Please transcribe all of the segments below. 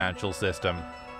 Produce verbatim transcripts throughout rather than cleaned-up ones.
financial system.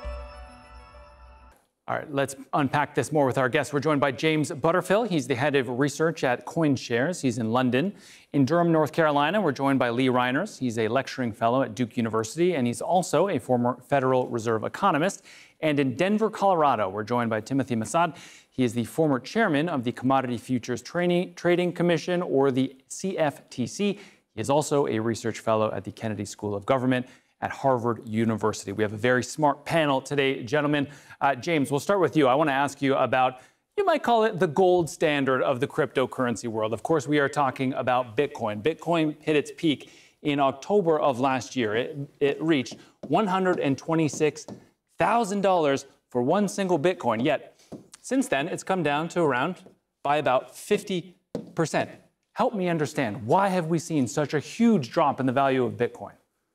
All right, let's unpack this more with our guests. We're joined by James Butterfill. He's the head of research at CoinShares. He's in London. In Durham, North Carolina, we're joined by Lee Reiners. He's a lecturing fellow at Duke University, and he's also a former Federal Reserve economist. And in Denver, Colorado, we're joined by Timothy Massad. He is the former chairman of the Commodity Futures Trading, Trading Commission, or the C F T C. He is also a research fellow at the Kennedy School of Government at Harvard University. We have a very smart panel today, gentlemen. Uh, James, we'll start with you. I want to ask you about, you might call it the gold standard of the cryptocurrency world. Of course, we are talking about Bitcoin. Bitcoin hit its peak in October of last year. It, it reached one hundred twenty-six thousand dollars for one single Bitcoin. Yet, since then, it's come down to around by about fifty percent. Help me understand, why have we seen such a huge drop in the value of Bitcoin?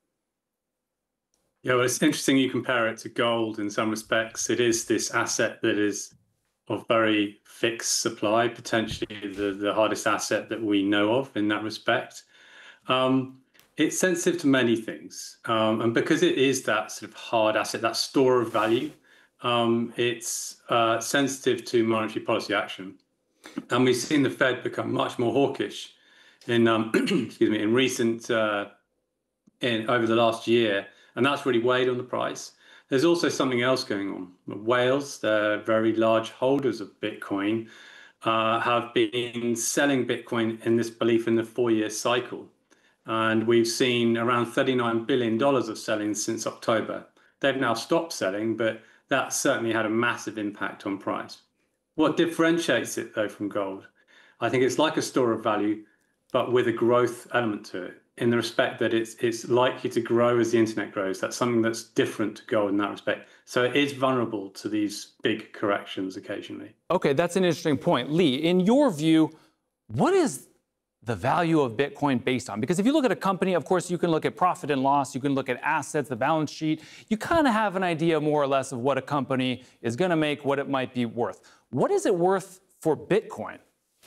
Yeah, well, it's interesting you compare it to gold in some respects. It is this asset that is of very fixed supply, potentially the, the hardest asset that we know of in that respect. Um, it's sensitive to many things. Um, and because it is that sort of hard asset, that store of value, um, it's uh, sensitive to monetary policy action. And we've seen the Fed become much more hawkish in, um, excuse me, in recent, uh, in over the last year. And that's really weighed on the price. There's also something else going on. Whales, they're very large holders of Bitcoin, uh, have been selling Bitcoin in this belief in the four-year cycle. And we've seen around thirty-nine billion dollars of selling since October. They've now stopped selling, but that certainly had a massive impact on price. What differentiates it, though, from gold? I think it's like a store of value, but with a growth element to it, in the respect that it's it's likely to grow as the internet grows. That's something that's different to gold in that respect. So it is vulnerable to these big corrections occasionally. Okay, that's an interesting point. Lee, in your view, what is the value of Bitcoin based on? Because if you look at a company, of course, you can look at profit and loss, you can look at assets, the balance sheet. You kind of have an idea more or less of what a company is going to make, what it might be worth. What is it worth for Bitcoin?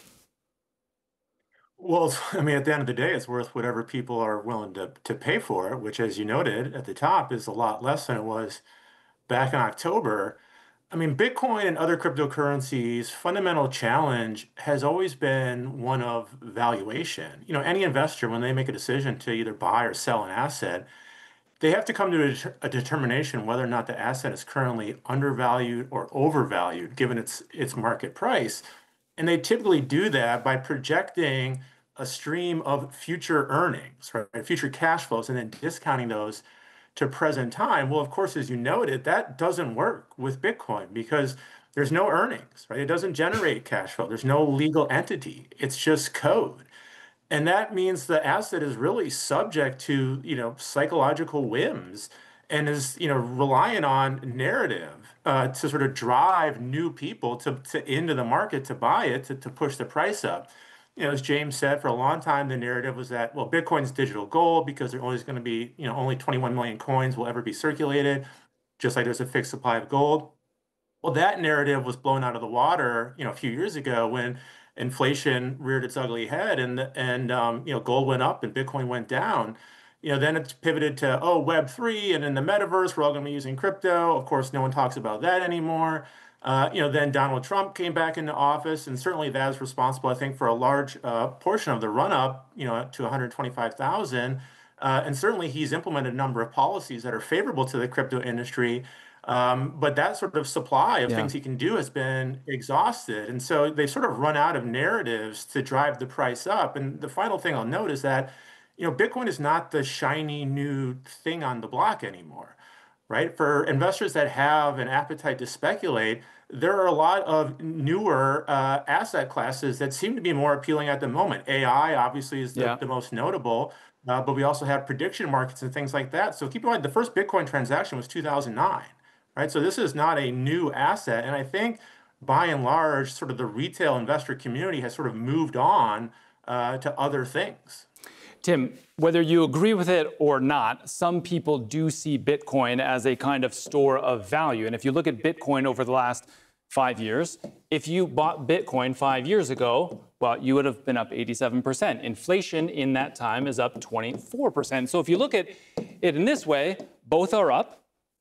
Well, I mean, at the end of the day, it's worth whatever people are willing to, to pay for it, which, as you noted at the top, is a lot less than it was back in October. I mean, Bitcoin and other cryptocurrencies' fundamental challenge has always been one of valuation. You know, any investor, when they make a decision to either buy or sell an asset, they have to come to a, a determination whether or not the asset is currently undervalued or overvalued, given its its market price. And they typically do that by projecting a stream of future earnings, right, future cash flows, and then discounting those to present time. Well, of course, as you noted, that doesn't work with Bitcoin because there's no earnings, right? It doesn't generate cash flow. There's no legal entity. It's just code. And that means the asset is really subject to, you know, psychological whims and is, you know, reliant on narrative uh, to sort of drive new people to, to into the market to buy it, to, to push the price up. You know, as James said, for a long time, the narrative was that, well, Bitcoin's digital gold because there's always going to be, you know, only twenty-one million coins will ever be circulated, just like there's a fixed supply of gold. Well, that narrative was blown out of the water, you know, a few years ago when inflation reared its ugly head and, and um, you know, gold went up and Bitcoin went down. You know, then it's pivoted to, oh, Web three and in the metaverse, we're all going to be using crypto. Of course, no one talks about that anymore. Uh, you know, then Donald Trump came back into office, and certainly that is responsible, I think, for a large uh, portion of the run-up, you know, to one hundred twenty-five thousand. Uh, and certainly he's implemented a number of policies that are favorable to the crypto industry. Um, but that sort of supply of yeah. things he can do has been exhausted. And so they sort of run out of narratives to drive the price up. And the final thing I'll note is that, you know, Bitcoin is not the shiny new thing on the block anymore, right? For investors that have an appetite to speculate, there are a lot of newer uh, asset classes that seem to be more appealing at the moment. A I obviously is the, yeah. the most notable, uh, but we also have prediction markets and things like that. So keep in mind, the first Bitcoin transaction was two thousand nine, right? So this is not a new asset. And I think by and large, sort of the retail investor community has sort of moved on uh, to other things. Tim, whether you agree with it or not, some people do see Bitcoin as a kind of store of value. And if you look at Bitcoin over the last five years, if you bought Bitcoin five years ago, well, you would have been up eighty-seven percent. Inflation in that time is up twenty-four percent. So if you look at it in this way, both are up.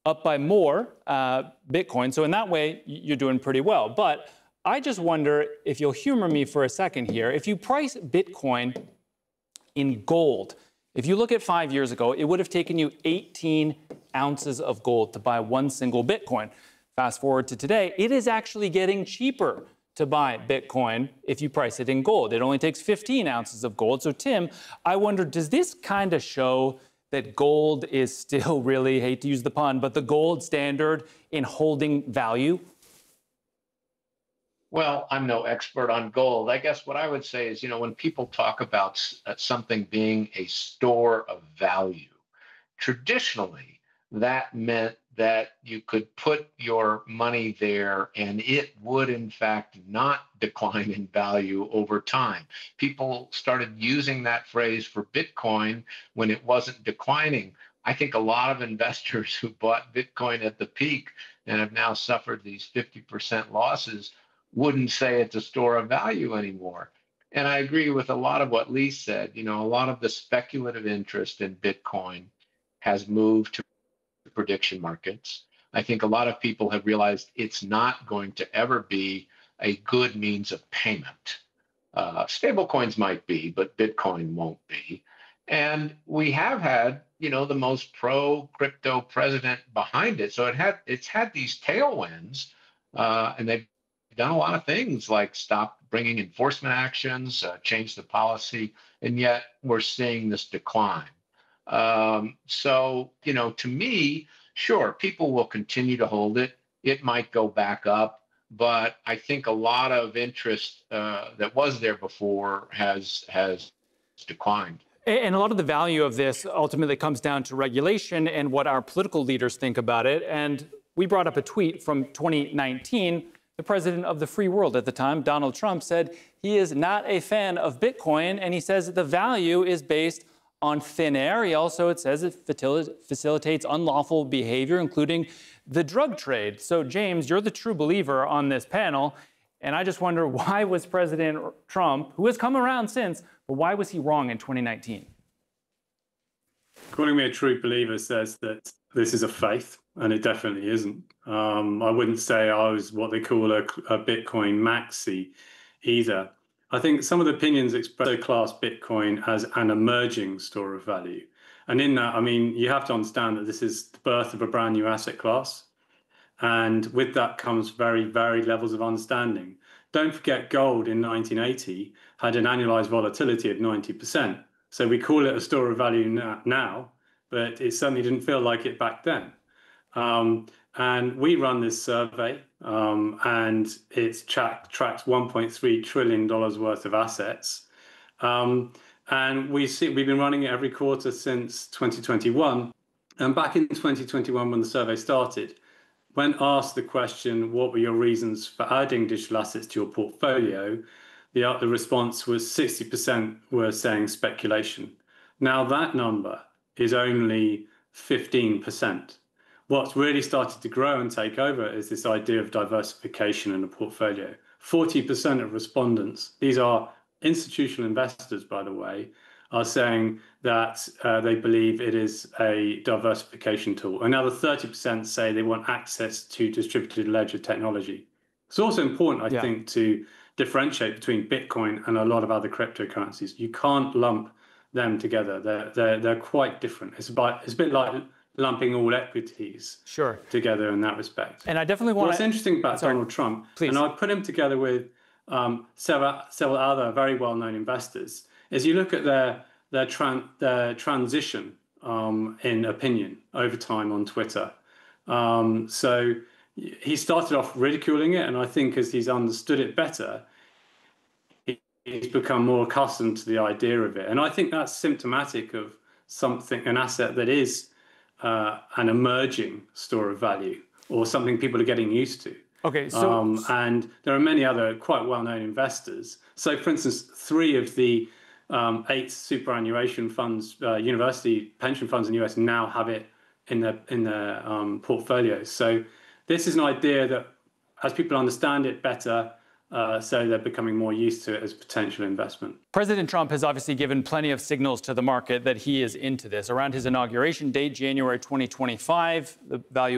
up by more uh, Bitcoin. So in that way, you're doing pretty well. But I just wonder if you'll humor me for a second here. If you price Bitcoin in gold, if you look at five years ago, it would have taken you eighteen ounces of gold to buy one single Bitcoin. Fast forward to today, it is actually getting cheaper to buy Bitcoin if you price it in gold. It only takes fifteen ounces of gold. So Tim, I wonder, does this kind of show that gold is still really, hate to use the pun, but the gold standard in holding value? Well, I'm no expert on gold. I guess what I would say is, you know, when people talk about something being a store of value, traditionally that meant that you could put your money there and it would, in fact, not decline in value over time. People started using that phrase for Bitcoin when it wasn't declining. I think a lot of investors who bought Bitcoin at the peak and have now suffered these fifty percent losses wouldn't say it's a store of value anymore. And I agree with a lot of what Lee said. You know, a lot of the speculative interest in Bitcoin has moved to prediction markets. I think a lot of people have realized it's not going to ever be a good means of payment. Uh, stablecoins might be, but Bitcoin won't be. And we have had, you know, the most pro-crypto president behind it. So it had it's had these tailwinds, uh, and they've done a lot of things like stop bringing enforcement actions, uh, change the policy, and yet we're seeing this decline. Um, so, you know, to me, sure, people will continue to hold it. It might go back up, but I think a lot of interest uh, that was there before has has declined. And a lot of the value of this ultimately comes down to regulation and what our political leaders think about it. And we brought up a tweet from twenty nineteen. The president of the free world at the time, Donald Trump, said he is not a fan of Bitcoin, and he says that the value is based on thin air. He also, it says it facilitates unlawful behavior, including the drug trade. So, James, you're the true believer on this panel, and I just wonder, why was President Trump, who has come around since, but why was he wrong in twenty nineteen? Calling me a true believer says that this is a faith, and it definitely isn't. Um, I wouldn't say I was what they call a, a Bitcoin maxi either. I think some of the opinions express class Bitcoin as an emerging store of value. And in that, I mean, you have to understand that this is the birth of a brand new asset class. And with that comes very varied levels of understanding. Don't forget, gold in nineteen eighty had an annualized volatility of ninety percent. So we call it a store of value now, but it certainly didn't feel like it back then. Um, and we run this survey, um, and it tra- tracks one point three trillion dollars worth of assets. Um, and we see, we've been running it every quarter since twenty twenty-one. And back in twenty twenty-one, when the survey started, when asked the question, what were your reasons for adding digital assets to your portfolio, the, the response was sixty percent were saying speculation. Now that number is only fifteen percent. What's really started to grow and take over is this idea of diversification in a portfolio. forty percent of respondents, these are institutional investors, by the way, are saying that uh, they believe it is a diversification tool. Another thirty percent say they want access to distributed ledger technology. It's also important, I yeah. think, to differentiate between Bitcoin and a lot of other cryptocurrencies. You can't lump them together. They're, they're, they're quite different. It's, about, it's a bit like lumping all equities sure. together in that respect. And I definitely want What's to... interesting about Sorry. Donald Trump, Please. and I put him together with um, several, several other very well-known investors, is you look at their their, tran- their transition um, in opinion over time on Twitter. Um, so he started off ridiculing it, and I think as he's understood it better, he, he's become more accustomed to the idea of it. And I think that's symptomatic of something, an asset that is uh, an emerging store of value, or something people are getting used to. Okay, so... Um, and there are many other quite well-known investors. So, for instance, three of the um, eight superannuation funds, uh, university pension funds in the U S now have it in their in their um, portfolios. So, this is an idea that, as people understand it better, uh, so they're becoming more used to it as potential investment. President Trump has obviously given plenty of signals to the market that he is into this. Around his inauguration date, January twenty twenty-five, the value